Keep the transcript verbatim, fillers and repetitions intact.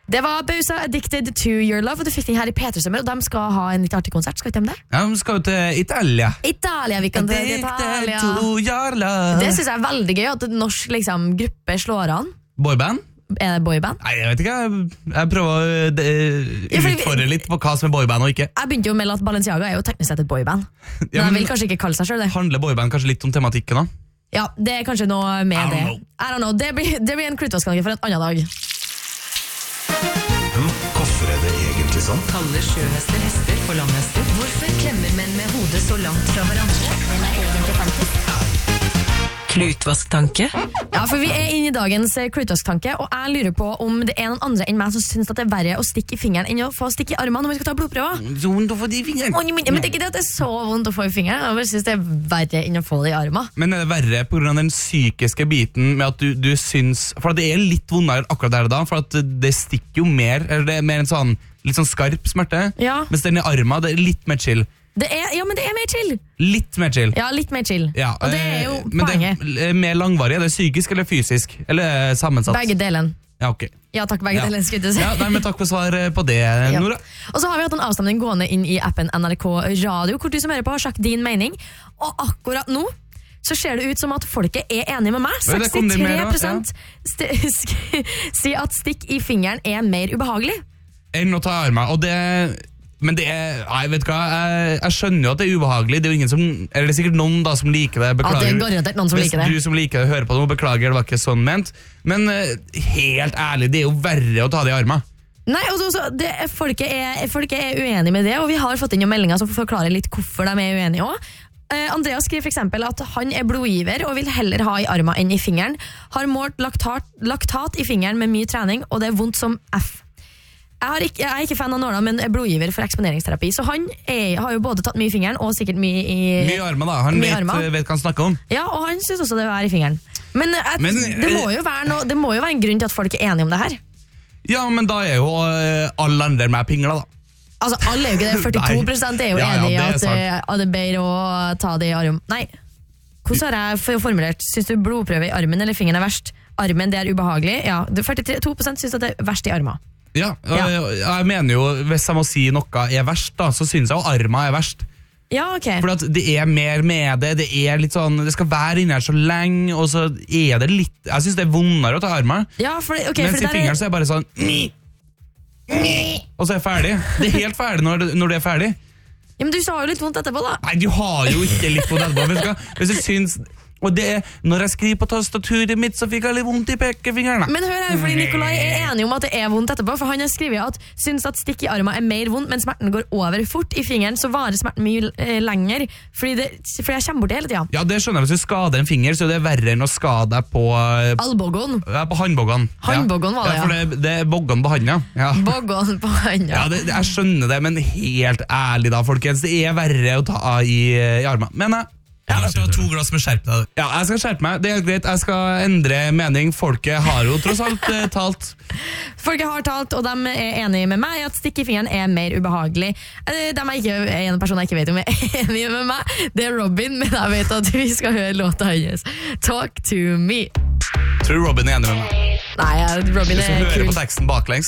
Det var Bausa Addicted to Your Love, og du fikk den her i P tre Sommer, og de skal ha en litt artig konsert, skal vi dem det? Ja, de skal jo til Italia. Italia, vi kan til Italia. Addicted to your love. Det synes jeg er veldig gøy, at en norsk liksom, gruppe slår an. Boyband? Er det boyband? Nei, jeg vet ikke, jeg, jeg prøver å Ja, fordi- utfordre litt på hva som er boyband og ikke. Jeg begynte jo med at Balenciaga er jo teknisk sett et boyband. Men Ja, jeg men- vil kanskje ikke kalle seg selv det. Handler boyband kanskje litt om tematikken da? Ja, det er kanskje noe med I don't det. know. I don't know. Det blir, det blir en klutvaskanke for en annen dag. Hvorfor er det egentlig sånn? Kaller sjøhester hester for langhester? Hvorfor klemmer menn med hodet så langt fra hverandre? Den er egentlig fantastisk. Klutvasktanke? Ja, for vi er inne i dagens eh, klutvaskanke, og jeg lurer på om det er noen andre enn meg som synes at det er verre å stikke i fingeren enn å få stikke i armene når vi skal ta blodprøver. Så vondt å få de fingrene. Å, men det er ikke det at det er så vondt å få i fingeren, jeg bare synes det er verre enn å få det i armene. Men er det verre på grunn av den psykiske biten med at du, du syns... For at det er litt vondere akkurat der og da, for at det stikker jo mer, eller det er mer en sånn, litt sånn skarp smerte. Ja. Mens den i armen, det er litt mer chill. Det er, ja, men det er mer chill. Litt mer chill. Ja, litt mer chill. Ja, og det er jo eh, men poenget. det er mer langvarig. Er det psykisk eller fysisk? Eller sammensatt? Begge delen. Ja, ok. Ja, takk, begge Ja. delen skulle du si. Ja, nei, men takk for svar på det, Ja. Nora. Og så har vi hatt en avstemning gående inn i appen N R K Radio, hvor du som hører på har sagt din mening. Og akkurat nå så ser det ut som at folket er enige med meg. Ja, det kom det sekstitre mer da, prosent st- sk- sier at stikk i fingeren er mer ubehagelig. Enn å ta armen, og det... Men det er, nei, vet du hva, jeg, jeg skjønner jo at det er ubehagelig. Det er jo ingen som, eller det er sikkert noen da som liker det. Beklager. Ja, det er garantert noen som Hvis liker det. du som liker det hører på noe, beklager, det var ikke sånn ment. Men eh, helt ærlig, det er jo verre å ta det i armen. Nei, og så, så, det, folket, er, folket er uenige med det, og vi har fått inn noen meldinger som forklarer litt hvorfor de er uenige også. Eh, Andreas skriver for eksempel at han er blodgiver og vil heller ha i armen enn i fingeren. Har målt laktat, laktat i fingeren med mye trening, og det er vondt som F. Jeg, har ikke, jeg er ikke fan av nåla, men er blodgiver for eksponeringsterapi. Så han er, har jo både tatt mye i fingeren og sikkert mye i... Mye i armen da, han Mye i vet, armen. vet hva han snakker om. Ja, og han synes også det er i fingeren. Men, et, Men, det, må jo være noe, det må jo være en grunn til at folk er enige om det her. Ja, men da er jo eh, alle andre med pingler da. Altså, alle er jo ikke det. førtito prosent er jo Ja, ja, enig i det er at, sant. eh, at det er bedre å ta det i armen. Nei, hvordan har jeg f- formulert? Synes du blodprøve i armen eller fingeren er verst? Armen, det er ubehagelig. Ja, det- førtito prosent synes at det er verst i armen. Ja, og Ja. jeg mener jo, hvis jeg må si noe er verst da, så synes jeg jo armen er verst. Ja, ok. For at det er mer med det, det er litt sånn, det skal være inne her så lenge, og så er det litt, jeg synes det er vondere å ta armen. Ja, for, ok, Mens for i det der fingeren er, så er det bare sånn, og så er jeg ferdig. Det er helt ferdig når, det- når det er ferdig. ja, men du sa jo litt vondt etterpå da. Nei, du har jo ikke litt på det etterpå. Vet du hva? Hvis jeg synes, og det er, når jeg skriver på tastaturet mitt, så fikk jeg litt vondt i pekefingeren. Men hør her, fordi Nikolai er enig om at det er vondt etterpå, for han har skrevet at syns at stikk i armen er mer vondt, men smerten går over fort i fingeren, så varer smerten mye eh, lenger, fordi, det, fordi jeg kommer bort det hele tiden. Ja, det skjønner jeg. Hvis du skader en finger, så er det verre enn å skade deg på, eh, Albogon. ja, på håndboggene. Håndboggen var det, ja. For det, det er boggene på handa. Ja. Bogon på handa. Ja, det, jeg skjønner det, men helt ærlig da, folkens, det er verre å ta i, i armen. Men jeg, Ja, du skal ha to glass med skjerp deg. ja, jeg skal skjerpe meg. Det er helt greit. Jeg skal endre mening. Folket har jo tross alt eh, talt. Folket har talt, og de er enige med meg i at stikk i fingeren er mer ubehagelig. Eh, De er ikke en person jeg ikke vet om er enige med meg. Det er Robin, men jeg vet at vi skal høre låta hans. Talk to me. Tror Robin er enig med meg. Nei, Robin Hvis du er hører kul. på teksten baklengs,